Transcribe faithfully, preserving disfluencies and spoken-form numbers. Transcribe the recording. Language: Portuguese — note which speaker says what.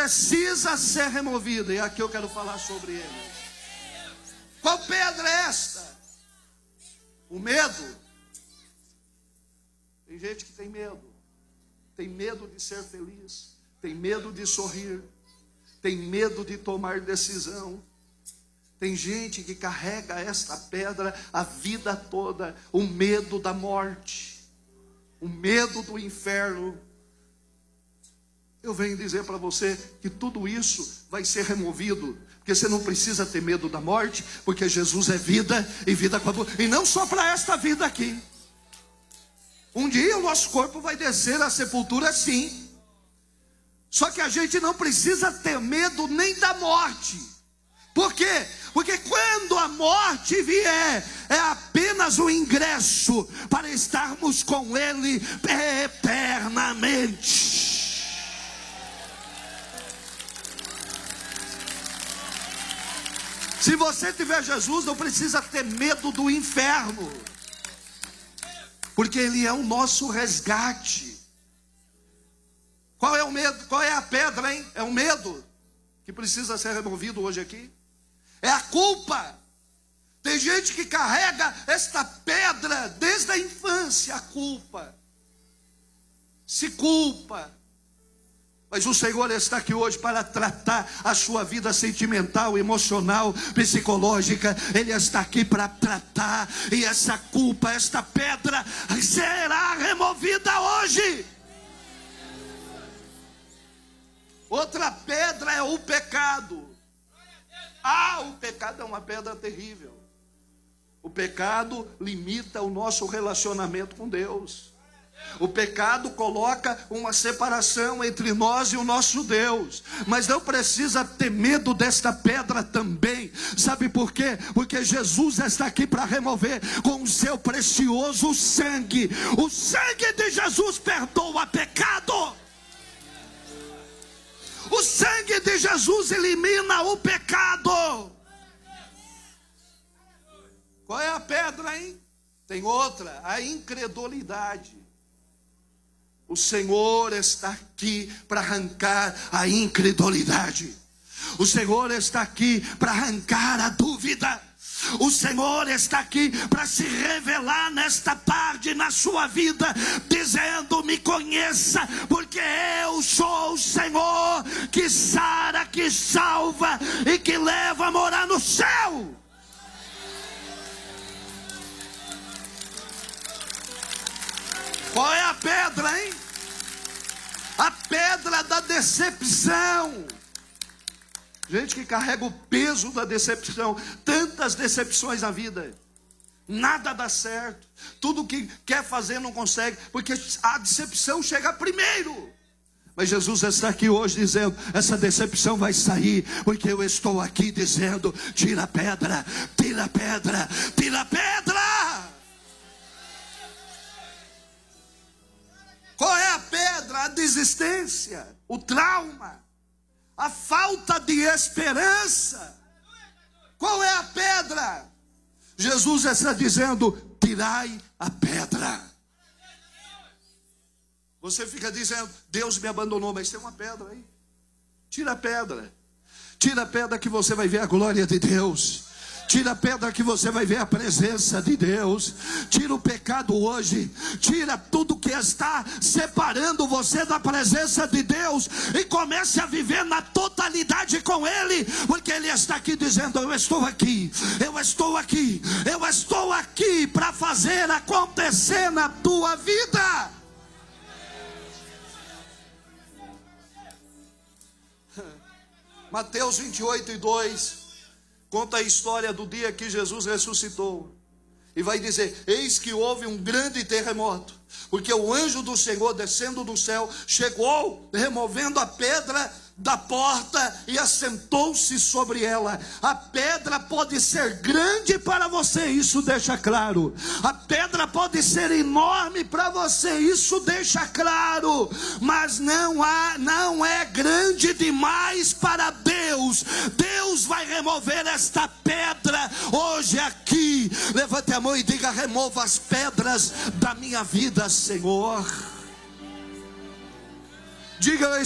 Speaker 1: precisa ser removida, e aqui eu quero falar sobre ele. Qual pedra é esta? O medo. Tem gente que tem medo. Tem medo de ser feliz. Tem medo de sorrir. Tem medo de tomar decisão. Tem gente que carrega esta pedra a vida toda. O medo da morte. O medo do inferno. Eu venho dizer para você que tudo isso vai ser removido. Porque você não precisa ter medo da morte. Porque Jesus é vida e vida com abundância. E não só para esta vida aqui. Um dia o nosso corpo vai descer à sepultura, sim. Só que a gente não precisa ter medo nem da morte. Por quê? Porque quando a morte vier, é apenas o ingresso para estarmos com Ele eternamente. Se você tiver Jesus, não precisa ter medo do inferno. Porque Ele é o nosso resgate. Qual é o medo? Qual é a pedra, hein? É o medo que precisa ser removido hoje aqui. É a culpa. Tem gente que carrega esta pedra desde a infância, a culpa. Se culpa. Mas o Senhor está aqui hoje para tratar a sua vida sentimental, emocional, psicológica. Ele está aqui para tratar. E essa culpa, esta pedra será removida hoje. Outra pedra é o pecado. Ah, o pecado é uma pedra terrível. O pecado limita o nosso relacionamento com Deus. O pecado coloca uma separação entre nós e o nosso Deus. Mas não precisa ter medo desta pedra também. Sabe por quê? Porque Jesus está aqui para remover com o seu precioso sangue. O sangue de Jesus perdoa pecado. O sangue de Jesus elimina o pecado. Qual é a pedra, hein? Tem outra, a incredulidade. O Senhor está aqui para arrancar a incredulidade. O Senhor está aqui para arrancar a dúvida. O Senhor está aqui para se revelar nesta tarde na sua vida, dizendo: me conheça, porque eu sou o Senhor que sara, que salva e que leva a morar no céu. Qual é a pedra, hein? A pedra da decepção. Gente que carrega o peso da decepção. Tantas decepções na vida. Nada dá certo. Tudo que quer fazer não consegue. Porque a decepção chega primeiro. Mas Jesus está aqui hoje dizendo: essa decepção vai sair. Porque eu estou aqui dizendo: tira a pedra, tira a pedra, tira a pedra. Qual é a pedra? A desistência, o trauma, a falta de esperança. Qual é a pedra? Jesus está dizendo: tirai a pedra. Você fica dizendo: Deus me abandonou, mas tem uma pedra aí. Tira a pedra. Tira a pedra que você vai ver a glória de Deus. Tira a pedra que você vai ver a presença de Deus. Tira o pecado hoje. Tira tudo que está separando você da presença de Deus. E comece a viver na totalidade com Ele. Porque Ele está aqui dizendo: eu estou aqui. Eu estou aqui. Eu estou aqui para fazer acontecer na tua vida. Mateus vinte e oito e dois. Conta a história do dia que Jesus ressuscitou. E vai dizer: eis que houve um grande terremoto, porque o anjo do Senhor descendo do céu chegou removendo a pedra da porta e assentou-se sobre ela. A pedra pode ser grande para você, isso deixa claro. A pedra pode ser enorme para você, isso deixa claro. Mas não há, não é grande demais para Deus. Deus vai remover esta pedra hoje aqui. Levante a mão e diga: remova as pedras da minha vida, Senhor. Diga: